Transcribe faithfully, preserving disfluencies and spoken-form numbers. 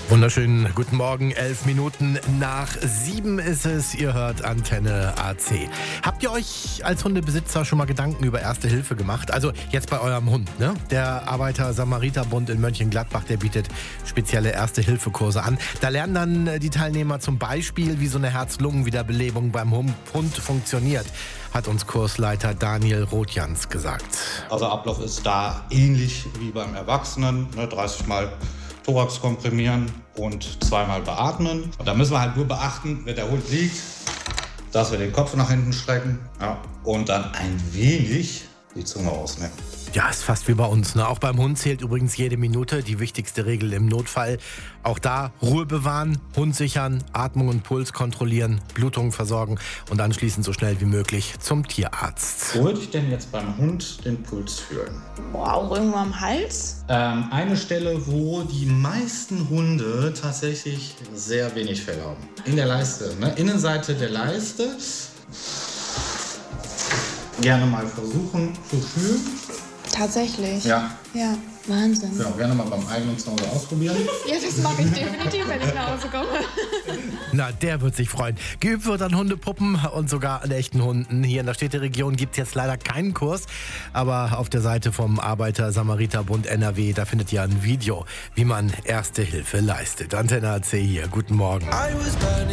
Wunderschönen guten Morgen, elf Minuten nach sieben ist es. Ihr hört Antenne A C. Habt ihr euch als Hundebesitzer schon mal Gedanken über Erste Hilfe gemacht? Also jetzt bei eurem Hund, ne? Der Arbeiter-Samariter-Bund in Mönchengladbach, der bietet spezielle Erste-Hilfe-Kurse an. Da lernen dann die Teilnehmer zum Beispiel, wie so eine Herz-Lungen-Wiederbelebung beim Hund funktioniert, hat uns Kursleiter Daniel Rothjans gesagt. Also Ablauf ist da ähnlich wie beim Erwachsenen, ne, dreißig Mal Thorax komprimieren und zweimal beatmen. Und da müssen wir halt nur beachten, wenn der Hund liegt, dass wir den Kopf nach hinten strecken, ja, und dann ein wenig die Zunge rausnehmen. Ja, ist fast wie bei uns, ne? Auch beim Hund zählt übrigens jede Minute, die wichtigste Regel im Notfall. Auch da Ruhe bewahren, Hund sichern, Atmung und Puls kontrollieren, Blutung versorgen und anschließend so schnell wie möglich zum Tierarzt. Wo würde ich denn jetzt beim Hund den Puls fühlen? Boah, auch irgendwo am Hals? Ähm, eine Stelle, wo die meisten Hunde tatsächlich sehr wenig Fell haben. In der Leiste, ne? Innenseite der Leiste. Gerne mal versuchen zu fühlen. Tatsächlich? Ja. Ja, Wahnsinn. Genau, gerne mal beim eigenen zu Hause ausprobieren. Ja, das mache ich definitiv, wenn ich nach Hause komme. Na, der wird sich freuen. Geübt wird an Hundepuppen und sogar an echten Hunden. Hier in der Städteregion gibt es jetzt leider keinen Kurs, aber auf der Seite vom Arbeiter-Samariter-Bund N R W, da findet ihr ein Video, wie man Erste Hilfe leistet. Antenne A C hier, guten Morgen.